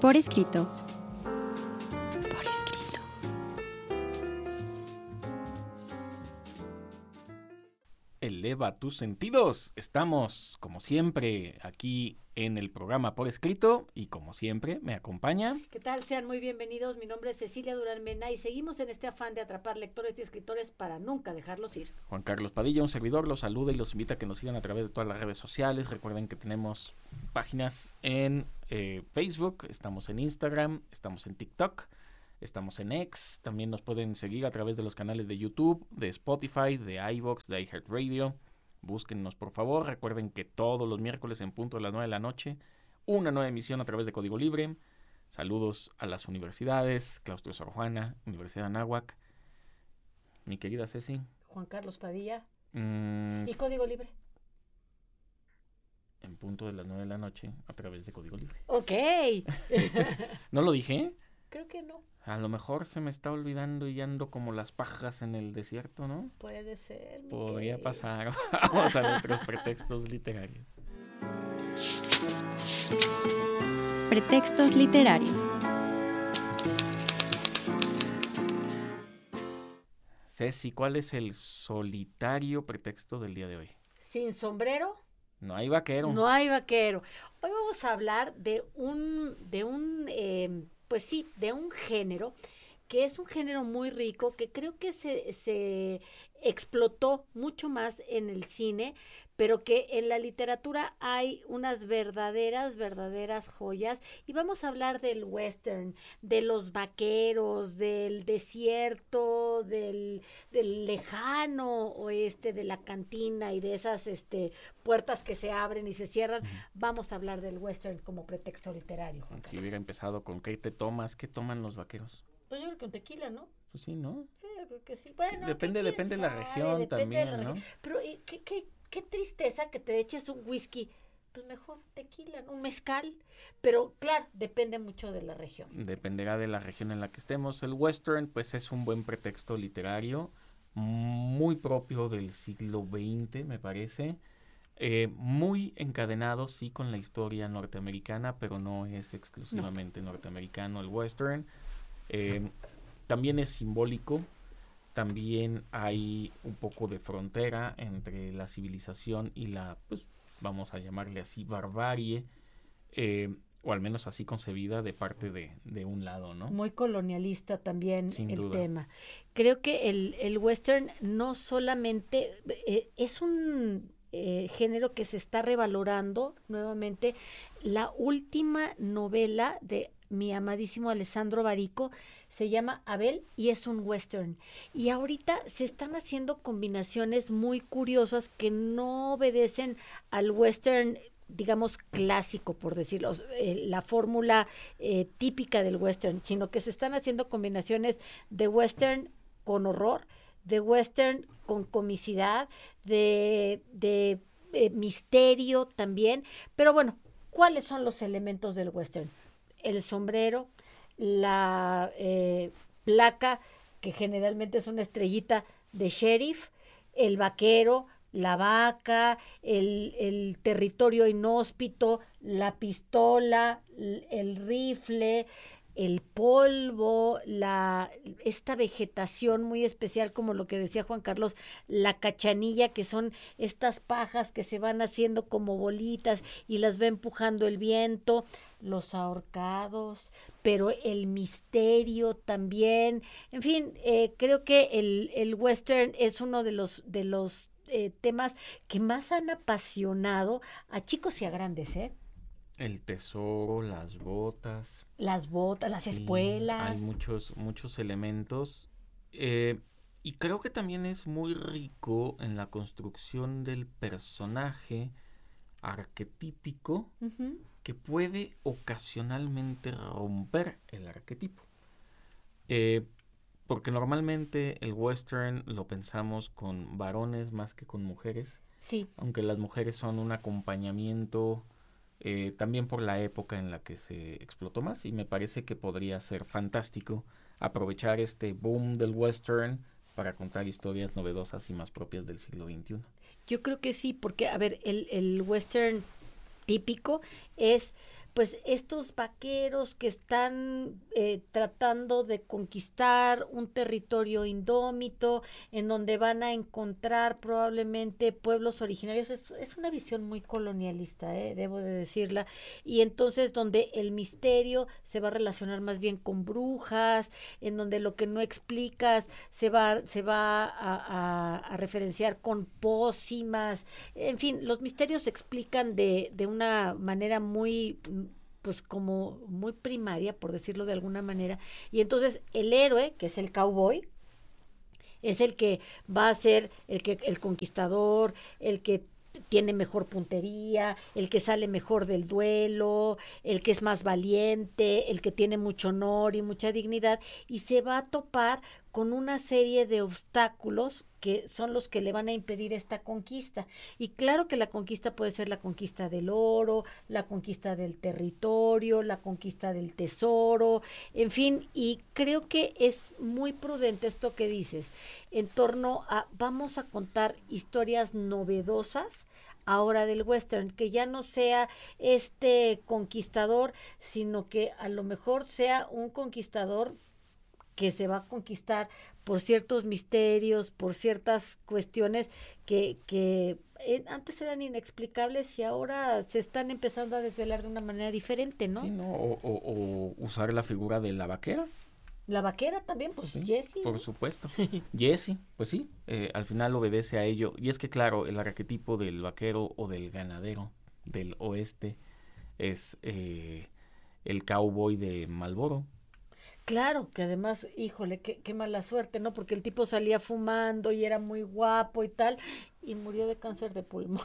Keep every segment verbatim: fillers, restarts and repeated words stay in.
Por escrito. Por escrito. Eleva tus sentidos. Estamos, como siempre, aquí en el programa Por Escrito y como siempre me acompaña. ¿Qué tal? Sean muy bienvenidos. Mi nombre es Cecilia Durán Mena y seguimos en este afán de atrapar lectores y escritores para nunca dejarlos ir. Juan Carlos Padilla, un servidor, los saluda y los invita a que nos sigan a través de todas las redes sociales. Recuerden que tenemos páginas en eh, Facebook, estamos en Instagram, estamos en TikTok, estamos en X. También nos pueden seguir a través de los canales de YouTube, de Spotify, de iVoox, de iHeartRadio. Búsquennos, por favor. Recuerden que todos los miércoles en punto de las nueve de la noche, una nueva emisión a través de Código Libre. Saludos a las universidades, Claustro Sor Juana, Universidad de Anáhuac. Mi querida Ceci. Juan Carlos Padilla. Mm, ¿Y Código Libre? En punto de las nueve de la noche a través de Código Libre. Ok. ¿No lo dije? Creo que no. A lo mejor se me está olvidando y ando como las pajas en el desierto, ¿no? Puede ser. Podría Miquel. pasar. Vamos a nuestros pretextos literarios. Pretextos literarios. Ceci, ¿cuál es el solitario pretexto del día de hoy? Sin sombrero, No hay vaquero. no hay vaquero. Hoy vamos a hablar de un, de un, eh, pues sí, de un género que es un género muy rico, que creo que se, se explotó mucho más en el cine, pero que en la literatura hay unas verdaderas, verdaderas joyas. Y vamos a hablar del western, de los vaqueros, del desierto, del, del lejano oeste, de la cantina y de esas este, puertas que se abren y se cierran. Uh-huh. Vamos a hablar del western como pretexto literario, Juan Carlos. Si hubiera empezado con ¿qué te tomas? ¿Qué toman los vaqueros? Pues yo creo que un tequila, ¿no? Pues sí, ¿no? Sí, yo creo que sí. Bueno, depende, depende de la región depende también, de la ¿no? región. Pero eh, ¿qué, qué, qué tristeza que te eches un whisky. Pues mejor tequila, ¿no? Un mezcal. Pero claro, depende mucho de la región. Dependerá de la región en la que estemos. El western, pues, es un buen pretexto literario, muy propio del siglo veinte, me parece. Eh, muy encadenado, sí, con la historia norteamericana, pero no es exclusivamente no. norteamericano el western. Eh, también es simbólico, también hay un poco de frontera entre la civilización y la, pues vamos a llamarle así, barbarie, eh, o al menos así concebida de parte de, de un lado, ¿no? Muy colonialista también Sin el duda. tema. Creo que el, el western no solamente eh, es un eh, género que se está revalorando nuevamente. La última novela de mi amadísimo Alessandro Barico se llama Abel y es un western. Y ahorita se están haciendo combinaciones muy curiosas que no obedecen al western, digamos, clásico, por decirlo, eh, la fórmula eh, típica del western, sino que se están haciendo combinaciones de western con horror, de western con comicidad, de, de eh, misterio también. Pero bueno, ¿cuáles son los elementos del western? El sombrero, la eh, placa, que generalmente es una estrellita de sheriff, el vaquero, la vaca, el, el territorio inhóspito, la pistola, el, el rifle, el polvo, la, esta vegetación muy especial, como lo que decía Juan Carlos, la cachanilla, que son estas pajas que se van haciendo como bolitas y las va empujando el viento, los ahorcados, pero el misterio también. En fin, eh, creo que el, el western es uno de los, de los eh, temas que más han apasionado a chicos y a grandes, ¿eh? El tesoro, las botas. Las botas, las sí, espuelas. Hay muchos, muchos elementos. Eh, y creo que también es muy rico en la construcción del personaje arquetípico, uh-huh, que puede ocasionalmente romper el arquetipo. Eh, porque normalmente el western lo pensamos con varones más que con mujeres. Sí. Aunque las mujeres son un acompañamiento... Eh, también por la época en la que se explotó más, y me parece que podría ser fantástico aprovechar este boom del western para contar historias novedosas y más propias del siglo veintiuno. Yo creo que sí, porque, a ver, el, el western típico es pues estos vaqueros que están eh, tratando de conquistar un territorio indómito, en donde van a encontrar probablemente pueblos originarios. Es, es una visión muy colonialista, eh, debo de decirla, y entonces donde el misterio se va a relacionar más bien con brujas, en donde lo que no explicas se va, se va a, a, a referenciar con pócimas. En fin, los misterios se explican de, de una manera muy, pues como muy primaria, por decirlo de alguna manera, y entonces el héroe, que es el cowboy, es el que va a ser el que el conquistador, el que tiene mejor puntería, el que sale mejor del duelo, el que es más valiente, el que tiene mucho honor y mucha dignidad, y se va a topar con una serie de obstáculos que son los que le van a impedir esta conquista. Y claro que la conquista puede ser la conquista del oro, la conquista del territorio, la conquista del tesoro, en fin, y creo que es muy prudente esto que dices, en torno a vamos a contar historias novedosas ahora del western, que ya no sea este conquistador, sino que a lo mejor sea un conquistador que se va a conquistar por ciertos misterios, por ciertas cuestiones que, que eh, antes eran inexplicables y ahora se están empezando a desvelar de una manera diferente, ¿no? Sí, ¿no? O, o, o usar la figura de la vaquera. La vaquera también, pues Sí, Jessie. por ¿no? supuesto. Jessie, pues sí, eh, al final obedece a ello. Y es que, claro, el arquetipo del vaquero o del ganadero del oeste es eh, el cowboy de Marlboro. Claro, que además, híjole, qué, qué mala suerte, ¿no? Porque el tipo salía fumando y era muy guapo y tal, y murió de cáncer de pulmón.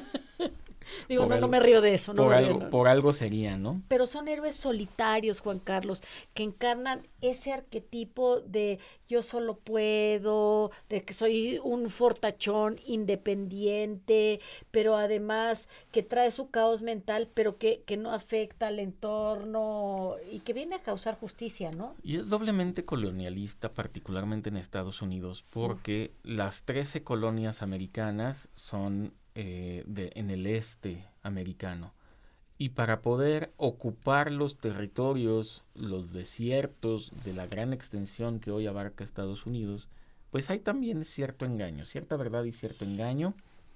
Digo, Por no, algo, no me río de eso, no por, me algo, río, no. por algo sería, ¿no? Pero son héroes solitarios, Juan Carlos, que encarnan ese arquetipo de yo solo puedo, de que soy un fortachón independiente, pero además que trae su caos mental, pero que, que no afecta al entorno y que viene a causar justicia, ¿no? Y es doblemente colonialista, particularmente en Estados Unidos, porque uh. las trece colonias americanas son eh, de, en el este americano. Y para poder ocupar los territorios, los desiertos de la gran extensión que hoy abarca Estados Unidos, pues hay también cierto engaño, cierta verdad y cierto engaño.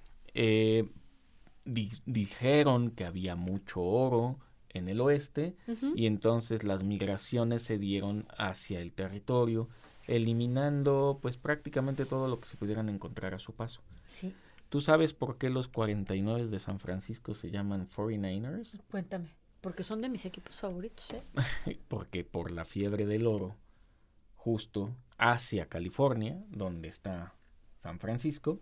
Eh, di- dijeron que había mucho oro en el oeste, uh-huh. y entonces las migraciones se dieron hacia el territorio, eliminando pues prácticamente todo lo que se pudieran encontrar a su paso. Sí. ¿Tú sabes por qué los cuarenta y nueve de San Francisco se llaman cuarenta y nueve ers? Cuéntame, porque son de mis equipos favoritos, ¿eh? Porque por la fiebre del oro, justo hacia California, donde está San Francisco,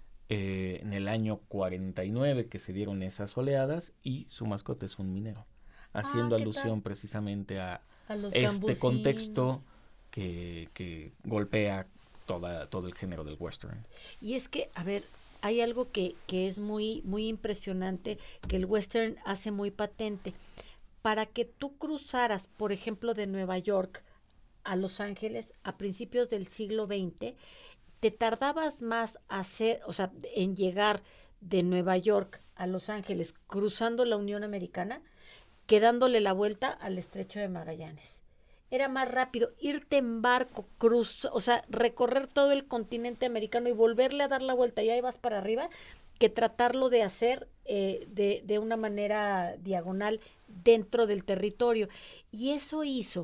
eh, en el año cuarenta y nueve que se dieron esas oleadas, y su mascota es un minero, haciendo ah, alusión tal? precisamente a, a los este gambusinos. contexto que, que golpea toda, todo el género del western. Y es que, a ver, hay algo que, que es muy, muy impresionante, que el western hace muy patente. Para que tú cruzaras, por ejemplo, de Nueva York a Los Ángeles a principios del siglo veinte, te tardabas más hacer, o sea, en llegar de Nueva York a Los Ángeles cruzando la Unión Americana que dándole la vuelta al Estrecho de Magallanes. Era más rápido irte en barco, cruz, o sea, recorrer todo el continente americano y volverle a dar la vuelta y ahí vas para arriba, que tratarlo de hacer eh, de, de una manera diagonal dentro del territorio. Y eso hizo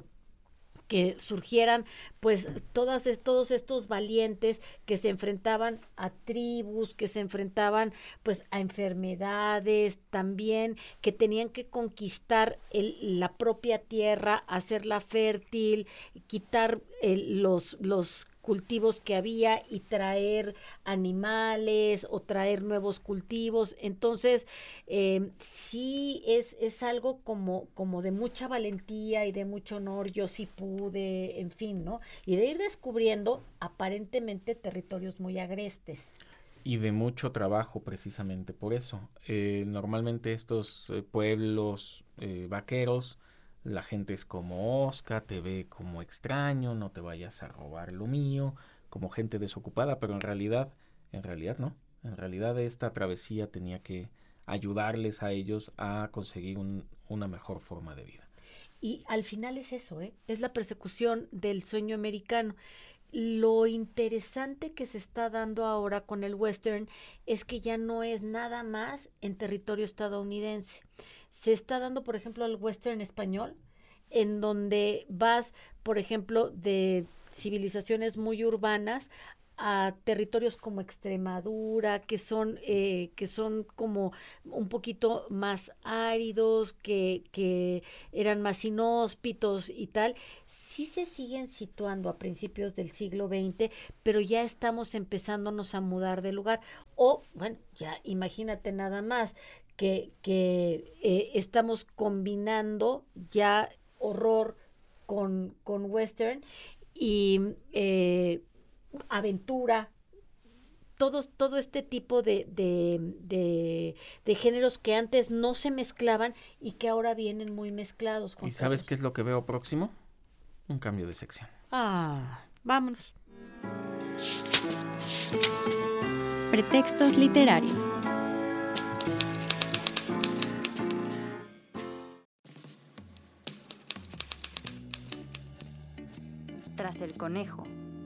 que surgieran pues todas, todos estos valientes que se enfrentaban a tribus, que se enfrentaban pues a enfermedades también, que tenían que conquistar el, la propia tierra, hacerla fértil, quitar el, los, los cultivos que había y traer animales o traer nuevos cultivos. Entonces, eh, sí es, es algo como, como de mucha valentía y de mucho honor, yo sí pude, en fin, ¿no? Y de ir descubriendo aparentemente territorios muy agrestes. Y de mucho trabajo precisamente por eso. Eh, normalmente estos eh, pueblos eh, vaqueros, la gente es como Oscar, te ve como extraño, no te vayas a robar lo mío, como gente desocupada, pero en realidad, en realidad no. En realidad esta travesía tenía que ayudarles a ellos a conseguir un, una mejor forma de vida. Y al final es eso, ¿eh? Es la persecución del sueño americano. Lo interesante que se está dando ahora con el western es que ya no es nada más en territorio estadounidense. Se está dando, por ejemplo, el western español, en donde vas, por ejemplo, de civilizaciones muy urbanas a territorios como Extremadura, que son, eh, que son como un poquito más áridos, que, que eran más inhóspitos y tal. Sí se siguen situando a principios del siglo veinte, pero ya estamos empezándonos a mudar de lugar. O, bueno, ya imagínate nada más que, que eh, estamos combinando ya horror con, con western y eh, aventura, todos, todo este tipo de, de, de, de géneros que antes no se mezclaban y que ahora vienen muy mezclados. ¿Y sabes qué es lo que veo próximo? Un cambio de sección. Ah, vámonos. Pretextos literarios. Tras el conejo.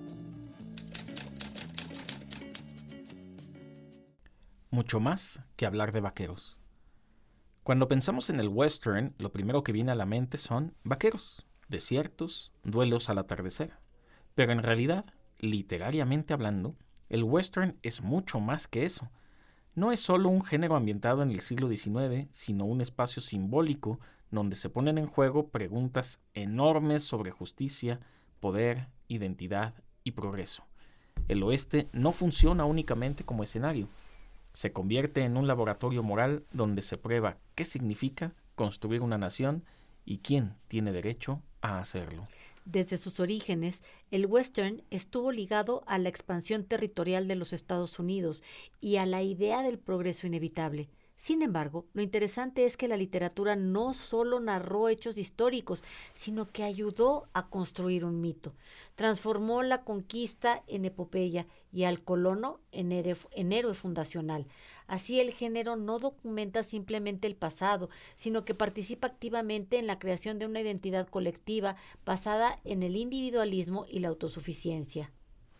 Mucho más que hablar de vaqueros. Cuando pensamos en el western, lo primero que viene a la mente son vaqueros, desiertos, duelos al atardecer. Pero en realidad, literariamente hablando, el western es mucho más que eso. No es solo un género ambientado en el siglo diecinueve, sino un espacio simbólico donde se ponen en juego preguntas enormes sobre justicia, poder, identidad y progreso. El oeste no funciona únicamente como escenario. Se convierte en un laboratorio moral donde se prueba qué significa construir una nación y quién tiene derecho a hacerlo. Desde sus orígenes, el western estuvo ligado a la expansión territorial de los Estados Unidos y a la idea del progreso inevitable. Sin embargo, lo interesante es que la literatura no solo narró hechos históricos, sino que ayudó a construir un mito. Transformó la conquista en epopeya y al colono en, héroe, en héroe fundacional. Así el género no documenta simplemente el pasado, sino que participa activamente en la creación de una identidad colectiva basada en el individualismo y la autosuficiencia.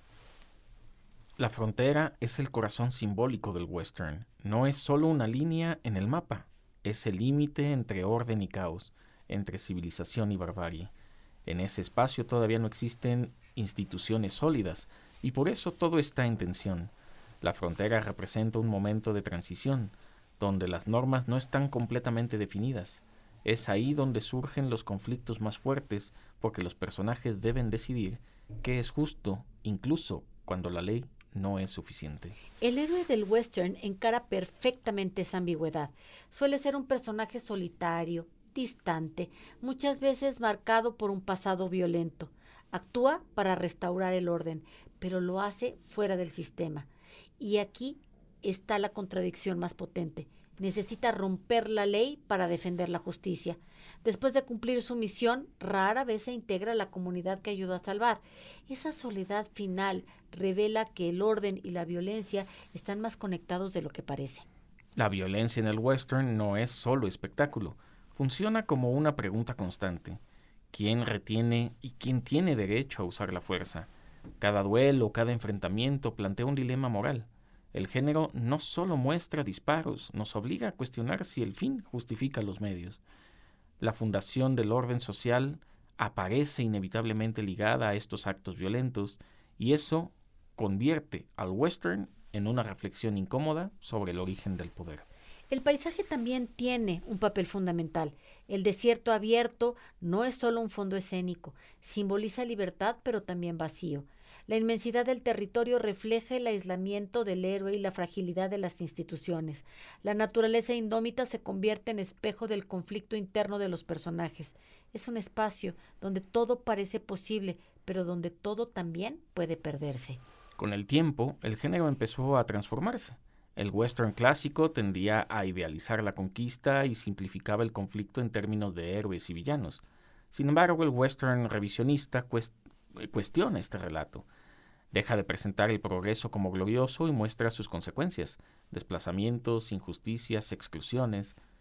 La frontera es el corazón simbólico del western. No es solo una línea en el mapa, es el límite entre orden y caos, entre civilización y barbarie. En ese espacio todavía no existen instituciones sólidas, y por eso todo está en tensión. La frontera representa un momento de transición, donde las normas no están completamente definidas. Es ahí donde surgen los conflictos más fuertes, porque los personajes deben decidir qué es justo, incluso cuando la ley no es suficiente. El héroe del western encara perfectamente esa ambigüedad. Suele ser un personaje solitario, distante, muchas veces marcado por un pasado violento. Actúa para restaurar el orden, pero lo hace fuera del sistema. Y aquí está la contradicción más potente. Necesita romper la ley para defender la justicia. Después de cumplir su misión, rara vez se integra a la comunidad que ayudó a salvar. Esa soledad final revela que el orden y la violencia están más conectados de lo que parece. La violencia en el western no es solo espectáculo. Funciona como una pregunta constante. ¿Quién retiene y quién tiene derecho a usar la fuerza? Cada duelo, cada enfrentamiento plantea un dilema moral. El género no solo muestra disparos, nos obliga a cuestionar si el fin justifica los medios. La fundación del orden social aparece inevitablemente ligada a estos actos violentos, y eso convierte al western en una reflexión incómoda sobre el origen del poder. El paisaje también tiene un papel fundamental. El desierto abierto no es solo un fondo escénico, simboliza libertad pero también vacío. La inmensidad del territorio refleja el aislamiento del héroe y la fragilidad de las instituciones. La naturaleza indómita se convierte en espejo del conflicto interno de los personajes. Es un espacio donde todo parece posible, pero donde todo también puede perderse. Con el tiempo, el género empezó a transformarse. El western clásico tendía a idealizar la conquista y simplificaba el conflicto en términos de héroes y villanos. Sin embargo, el western revisionista cuest- cuestiona este relato. Deja de presentar el progreso como glorioso y muestra sus consecuencias, desplazamientos, injusticias, exclusiones.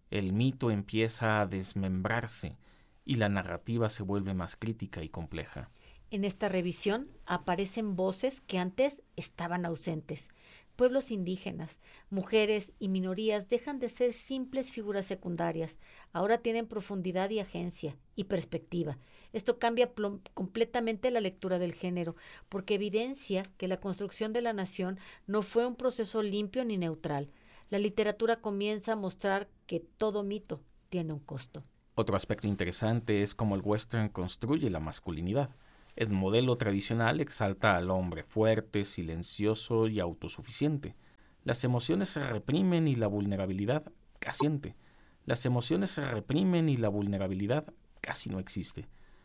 el mito empieza a desmembrarse y la narrativa se vuelve más crítica y compleja. En esta revisión aparecen voces que antes estaban ausentes. Pueblos indígenas, mujeres y minorías dejan de ser simples figuras secundarias. Ahora tienen profundidad y agencia y perspectiva. Esto cambia plom- completamente la lectura del género, porque evidencia que la construcción de la nación no fue un proceso limpio ni neutral. La literatura comienza a mostrar que todo mito tiene un costo. Otro aspecto interesante es cómo el western construye la masculinidad. El modelo tradicional exalta al hombre fuerte, silencioso y autosuficiente. Las emociones se reprimen y la vulnerabilidad casi siente. Las emociones se reprimen y la vulnerabilidad casi no existe.